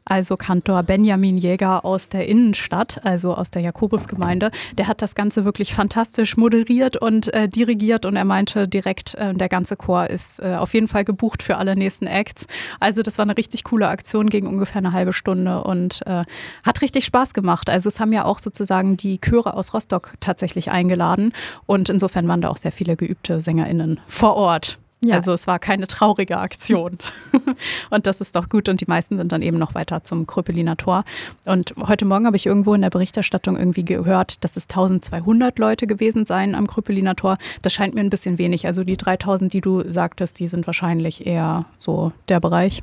also Kantor Benjamin Jäger aus der Innenstadt, also aus der Jakobusgemeinde. Der hat das Ganze wirklich fantastisch moderiert und dirigiert und er meinte direkt, der ganze Chor ist auf jeden Fall gebucht für alle nächsten Acts. Also das war eine richtig coole Aktion, ging ungefähr eine halbe Stunde und hat richtig Spaß gemacht. Also es haben ja auch sozusagen die Chöre aus Rostock tatsächlich eingeladen und insofern waren da auch sehr viele geübte SängerInnen vor Ort. Ja. Also es war keine traurige Aktion. Und das ist doch gut. Und die meisten sind dann eben noch weiter zum Kröpeliner Tor. Und heute Morgen habe ich irgendwo in der Berichterstattung irgendwie gehört, dass es 1200 Leute gewesen seien am Kröpeliner Tor. Das scheint mir ein bisschen wenig. Also die 3000, die du sagtest, die sind wahrscheinlich eher so der Bereich.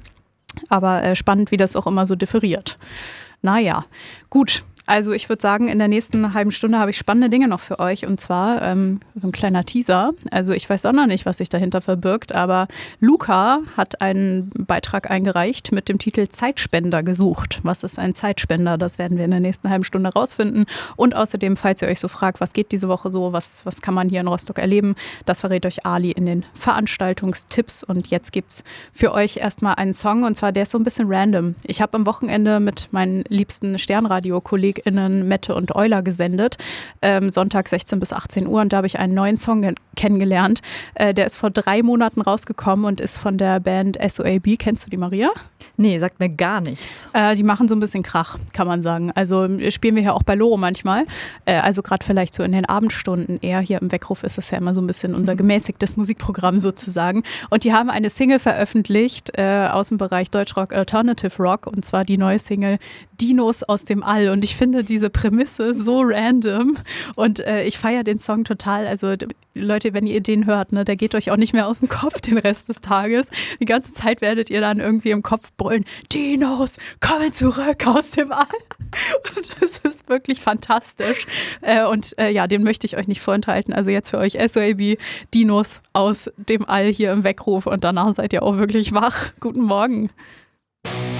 Aber spannend, wie das auch immer so differiert. Naja, gut. Also ich würde sagen, in der nächsten halben Stunde habe ich spannende Dinge noch für euch und zwar so ein kleiner Teaser. Also ich weiß auch noch nicht, was sich dahinter verbirgt, aber Luca hat einen Beitrag eingereicht mit dem Titel Zeitspender gesucht. Was ist ein Zeitspender? Das werden wir in der nächsten halben Stunde rausfinden. Und außerdem, falls ihr euch so fragt, was geht diese Woche so, was kann man hier in Rostock erleben, das verrät euch Ali in den Veranstaltungstipps. Und jetzt gibt's für euch erstmal einen Song und zwar der ist so ein bisschen random. Ich habe am Wochenende mit meinen liebsten Sternradio-KollegInnen Mette und Euler gesendet, Sonntag 16 bis 18 Uhr und da habe ich einen neuen Song kennengelernt. Der ist vor 3 Monaten rausgekommen und ist von der Band SOAB. Kennst du die, Maria? Nee, sagt mir gar nichts. Die machen so ein bisschen Krach, kann man sagen. Also spielen wir ja auch bei Loro manchmal. Also gerade vielleicht so in den Abendstunden eher. Hier im Weckruf ist es ja immer so ein bisschen unser gemäßigtes Musikprogramm sozusagen. Und die haben eine Single veröffentlicht aus dem Bereich Deutschrock, Alternative Rock und zwar die neue Single Dinos aus dem All. Und ich finde diese Prämisse so random und ich feiere den Song total. Also Leute, wenn ihr den hört, ne, der geht euch auch nicht mehr aus dem Kopf den Rest des Tages. Die ganze Zeit werdet ihr dann irgendwie im Kopf brüllen, Dinos, kommen zurück aus dem All. Und das ist wirklich fantastisch. Und den möchte ich euch nicht vorenthalten. Also jetzt für euch SOAB, Dinos aus dem All hier im Weckruf und danach seid ihr auch wirklich wach. Guten Morgen.